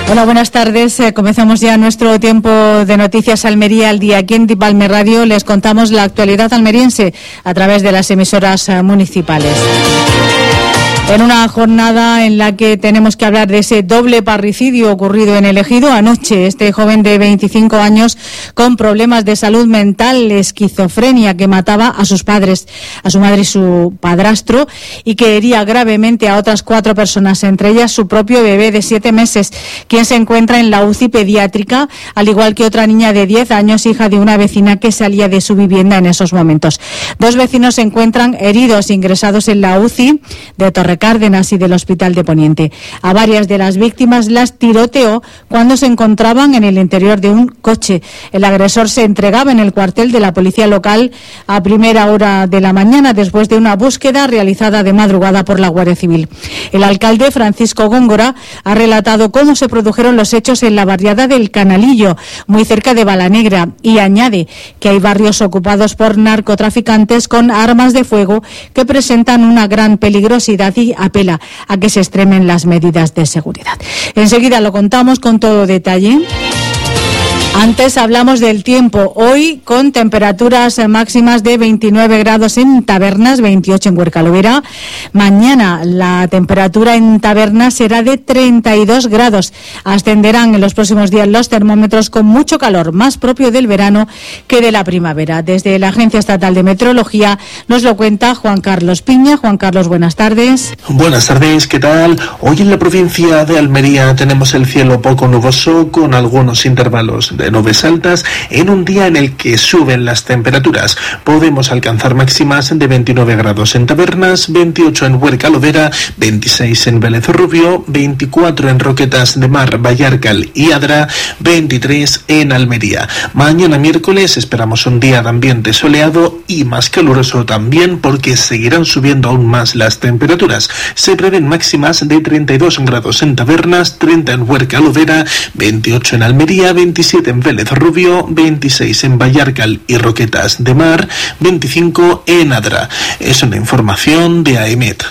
Hola, buenas tardes. Comenzamos ya nuestro tiempo de noticias Almería al día. Aquí en Dipalme Radio les contamos la actualidad almeriense a través de las emisoras municipales. En una jornada en la que tenemos que hablar de ese doble parricidio ocurrido en el Ejido anoche, este joven de 25 años con problemas de salud mental, esquizofrenia, que mataba a sus padres, a su madre y su padrastro, y que hería gravemente a otras 4 personas, entre ellas su propio bebé de 7 meses, quien se encuentra en la UCI pediátrica, al igual que otra niña de 10 años, hija de una vecina que salía de su vivienda en esos momentos. 2 vecinos se encuentran heridos, ingresados en la UCI de Torrecárdenas y del Hospital de Poniente. A varias de las víctimas las tiroteó cuando se encontraban en el interior de un coche. El agresor se entregaba en el cuartel de la policía local a primera hora de la mañana, después de una búsqueda realizada de madrugada por la Guardia Civil. El alcalde, Francisco Góngora, ha relatado cómo se produjeron los hechos en la barriada del Canalillo, muy cerca de Balanegra, y añade que hay barrios ocupados por narcotraficantes con armas de fuego que presentan una gran peligrosidad, y apela a que se extremen las medidas de seguridad. Enseguida lo contamos con todo detalle. Antes hablamos del tiempo, hoy con temperaturas máximas de 29 grados en Tabernas, 28 en Huercalovera. Mañana la temperatura en Tabernas será de 32 grados. Ascenderán en los próximos días los termómetros con mucho calor, más propio del verano que de la primavera. Desde la Agencia Estatal de Meteorología nos lo cuenta Juan Carlos Piña. Juan Carlos, buenas tardes. Buenas tardes, ¿qué tal? Hoy en la provincia de Almería tenemos el cielo poco nuboso con algunos intervalos de nubes altas en un día en el que suben las temperaturas. Podemos alcanzar máximas de 29 grados en Tabernas, 28 en Huercalovera, 26 en Vélez Rubio, 24 en Roquetas de Mar, Vallarcal y Adra, 23 en Almería. Mañana miércoles esperamos un día de ambiente soleado y más caluroso también, porque seguirán subiendo aún más las temperaturas. Se prevén máximas de 32 grados en Tabernas, 30 en Huercalovera, 28 en Almería, 27 en Vélez Rubio, 26 en Vallarcal y Roquetas de Mar, 25 en Adra. Es una información de AEMET.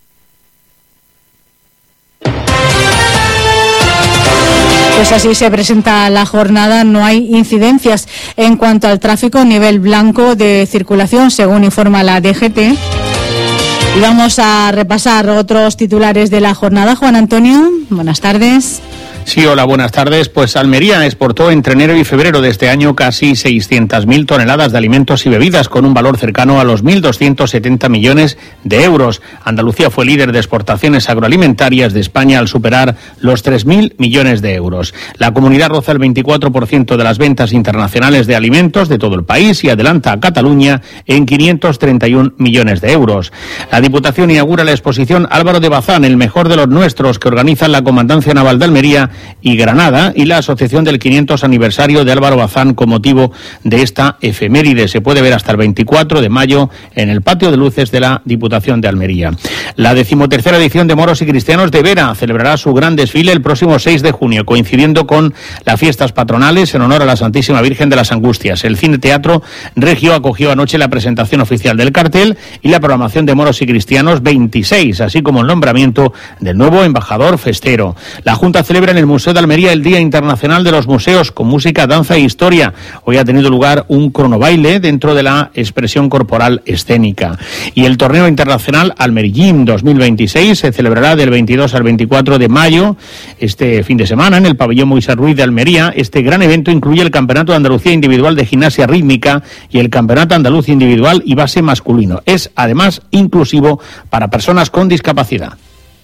Pues así se presenta la jornada, no hay incidencias en cuanto al tráfico, nivel blanco de circulación, según informa la DGT. Y vamos a repasar otros titulares de la jornada. Juan Antonio, buenas tardes. Sí, hola, buenas tardes. Pues Almería exportó entre enero y febrero de este año casi 600.000 toneladas de alimentos y bebidas, con un valor cercano a los 1.270 millones de euros. Andalucía fue líder de exportaciones agroalimentarias de España al superar los 3.000 millones de euros. La comunidad roza el 24% de las ventas internacionales de alimentos de todo el país y adelanta a Cataluña en 531 millones de euros. La Diputación inaugura la exposición Álvaro de Bazán, el mejor de los nuestros, que organizan la Comandancia Naval de Almería y Granada y la asociación del 500 aniversario de Álvaro Bazán con motivo de esta efeméride. Se puede ver hasta el 24 de mayo en el patio de luces de la Diputación de Almería. La 13ª edición de Moros y Cristianos de Vera celebrará su gran desfile el próximo 6 de junio, coincidiendo con las fiestas patronales en honor a la Santísima Virgen de las Angustias. El Cine Teatro Regio acogió anoche la presentación oficial del cartel y la programación de Moros y Cristianos 26, así como el nombramiento del nuevo embajador festero. La Junta celebra en el Museo de Almería el Día Internacional de los Museos, con música, danza e historia. Hoy ha tenido lugar un cronobaile dentro de la expresión corporal escénica. Y el Torneo Internacional Almerillín 2026 se celebrará del 22 al 24 de mayo, este fin de semana, en el pabellón Moisés Ruiz de Almería. Este gran evento incluye el Campeonato de Andalucía Individual de Gimnasia Rítmica y el Campeonato Andaluz Individual y Base Masculino. Es, además, inclusivo para personas con discapacidad.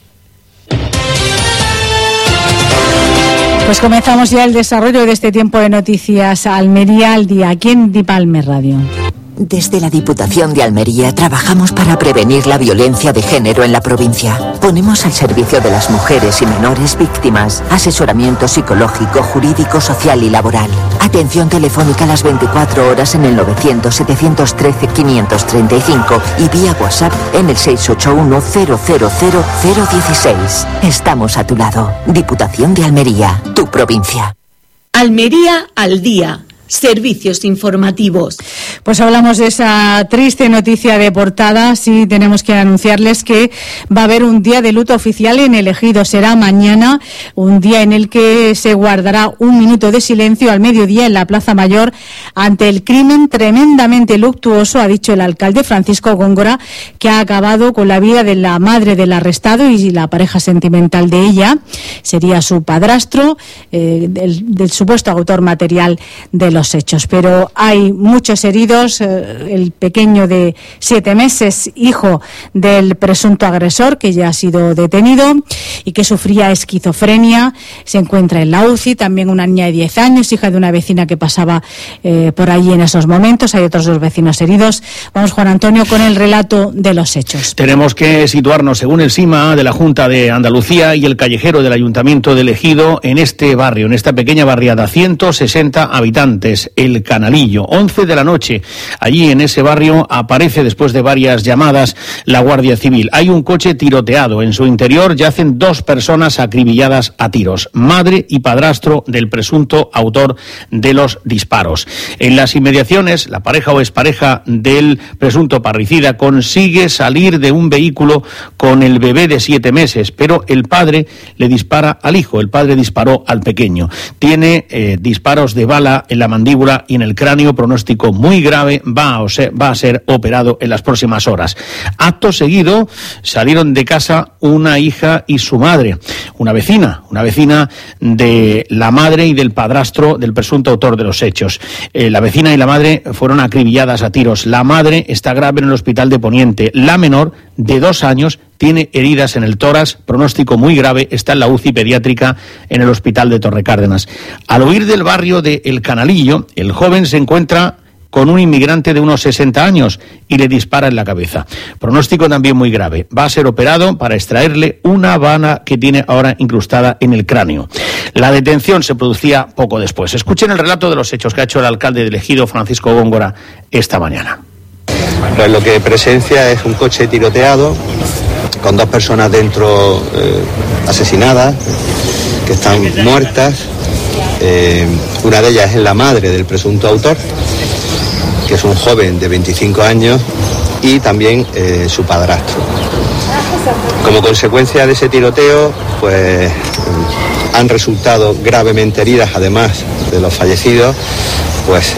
Pues comenzamos ya el desarrollo de este tiempo de noticias Almería al día, aquí en Dipalme Radio. Desde la Diputación de Almería trabajamos para prevenir la violencia de género en la provincia. Ponemos al servicio de las mujeres y menores víctimas asesoramiento psicológico, jurídico, social y laboral. Atención telefónica las 24 horas en el 900-713-535 y vía WhatsApp en el 681-000-016. Estamos a tu lado. Diputación de Almería, tu provincia. Almería al día. Servicios informativos. Pues hablamos de esa triste noticia de portada. Sí, tenemos que anunciarles que va a haber un día de luto oficial en el Ejido. Será mañana, un día en el que se guardará un minuto de silencio al mediodía en la Plaza Mayor ante el crimen tremendamente luctuoso, ha dicho el alcalde Francisco Góngora, que ha acabado con la vida de la madre del arrestado y la pareja sentimental de ella. Sería su padrastro, del supuesto autor material de los hechos. Pero hay muchos heridos. El pequeño de 7 meses, hijo del presunto agresor, que ya ha sido detenido y que sufría esquizofrenia, se encuentra en la UCI. También una niña de 10 años, hija de una vecina que pasaba por allí en esos momentos. Hay otros 2 vecinos heridos. Vamos, Juan Antonio, con el relato de los hechos. Tenemos que situarnos, según el SIMA de la Junta de Andalucía y el callejero del Ayuntamiento de Ejido, en este barrio, en esta pequeña barriada, 160 habitantes, El Canalillo, 11 de la noche. Allí en ese barrio aparece, después de varias llamadas, la Guardia Civil. Hay un coche tiroteado. En su interior yacen 2 personas acribilladas a tiros, madre y padrastro del presunto autor de los disparos. En las inmediaciones, la pareja o expareja del presunto parricida consigue salir de un vehículo con el bebé de 7 meses, pero el padre le dispara al hijo. El padre disparó al pequeño. Tiene disparos de bala en la mandíbula y en el cráneo, pronóstico muy grave, va a ser operado en las próximas horas. Acto seguido salieron de casa una hija y su madre, una vecina de la madre y del padrastro del presunto autor de los hechos. La vecina y la madre fueron acribilladas a tiros. La madre está grave en el hospital de Poniente. La menor, de 2 años, tiene heridas en el tórax, pronóstico muy grave, está en la UCI pediátrica en el hospital de Torrecárdenas. Al huir del barrio de El Canalillo, el joven se encuentra con un inmigrante de unos 60 años y le dispara en la cabeza. Pronóstico también muy grave. Va a ser operado para extraerle una bala que tiene ahora incrustada en el cráneo. La detención se producía poco después. Escuchen el relato de los hechos que ha hecho el alcalde de Ejido, Francisco Góngora, esta mañana. Pues lo que presencia es un coche tiroteado con 2 personas dentro asesinadas, que están muertas. Una de ellas es la madre del presunto autor, que es un joven de 25 años, y también su padrastro. Como consecuencia de ese tiroteo, pues han resultado gravemente heridas, además de los fallecidos, pues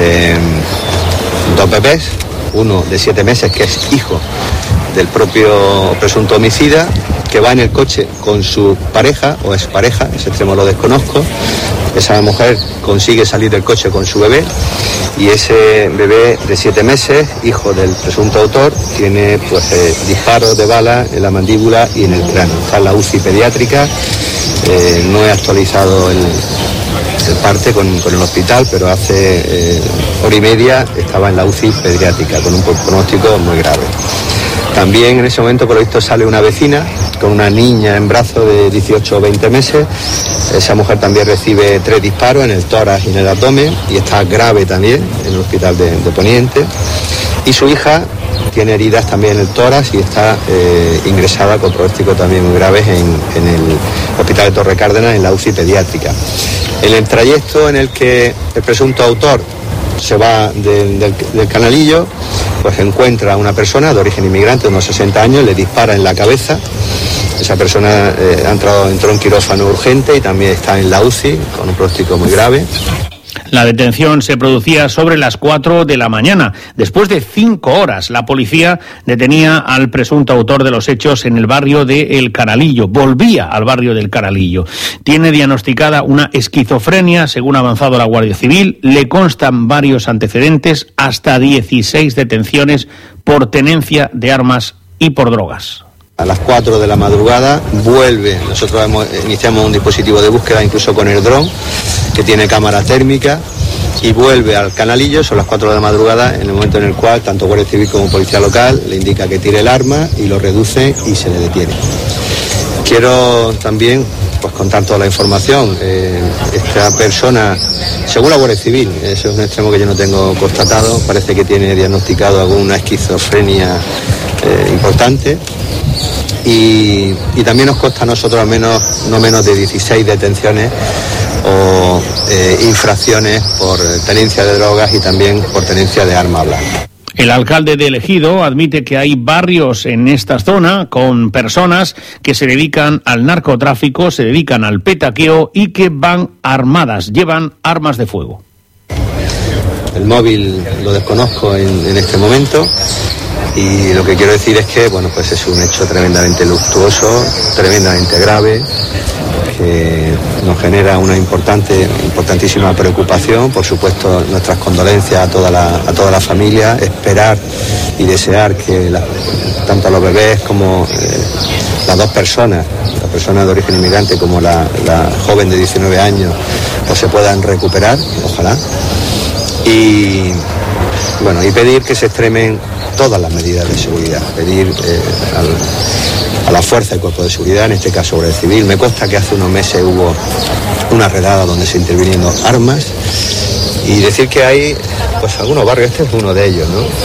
2 bebés, uno de 7 meses, que es hijo del propio presunto homicida, que va en el coche con su pareja o expareja, ese extremo lo desconozco. Esa mujer consigue salir del coche con su bebé, y ese bebé de 7 meses, hijo del presunto autor, tiene pues disparos de bala en la mandíbula y en el cráneo. Está en la UCI pediátrica. No he actualizado el parte con el hospital, pero hace hora y media estaba en la UCI pediátrica con un pronóstico muy grave. También en ese momento, por lo visto, sale una vecina con una niña en brazos de 18 o 20 meses. Esa mujer también recibe 3 disparos en el tórax y en el abdomen y está grave también en el hospital de Poniente. Y su hija tiene heridas también en el tórax y está ingresada con pronósticos también muy graves en el hospital de Torrecárdenas, en la UCI pediátrica. En el trayecto en el que el presunto autor se va del Canalillo, pues encuentra a una persona de origen inmigrante de unos 60 años, le dispara en la cabeza. Esa persona entró en quirófano urgente y también está en la UCI con un pronóstico muy grave. La detención se producía sobre las 4 de la mañana. Después de 5 horas, la policía detenía al presunto autor de los hechos en el barrio de El Canalillo. Volvía al barrio del Canalillo. Tiene diagnosticada una esquizofrenia, según ha avanzado la Guardia Civil. Le constan varios antecedentes, hasta 16 detenciones por tenencia de armas y por drogas. A las 4 de la madrugada vuelve. Nosotros iniciamos un dispositivo de búsqueda, incluso con el dron, que tiene cámara térmica, y vuelve al Canalillo. Son las 4 de la madrugada, en el momento en el cual tanto Guardia Civil como Policía Local le indica que tire el arma y lo reduce y se le detiene. Quiero también pues contar toda la información. Esta persona, según la Guardia Civil, ese es un extremo que yo no tengo constatado, parece que tiene diagnosticado alguna esquizofrenia importante. Y también nos consta a nosotros al menos no menos de 16 detenciones o infracciones por tenencia de drogas y también por tenencia de arma blanca. El alcalde de El Ejido admite que hay barrios en esta zona con personas que se dedican al narcotráfico, se dedican al petaqueo y que van armadas, llevan armas de fuego. El móvil lo desconozco en este momento y lo que quiero decir es que, bueno, pues es un hecho tremendamente luctuoso, tremendamente grave, que nos genera una importantísima preocupación. Por supuesto, nuestras condolencias a toda la familia, esperar y desear que tanto los bebés como las dos personas, la persona de origen inmigrante como la joven de 19 años, pues se puedan recuperar, ojalá. Y bueno, y pedir que se extremen todas las medidas de seguridad, pedir a la fuerza y cuerpo de seguridad, en este caso Guardia Civil. Me consta que hace unos meses hubo una redada donde se intervinieron armas y decir que hay pues algunos barrios, este es uno de ellos, ¿no?